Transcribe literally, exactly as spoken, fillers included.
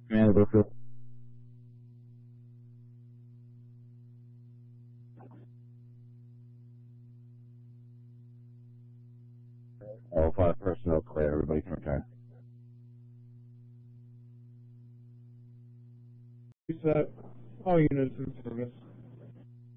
Commander Brookfield. All five personnel clear. Everybody can return. Reset. All units in service.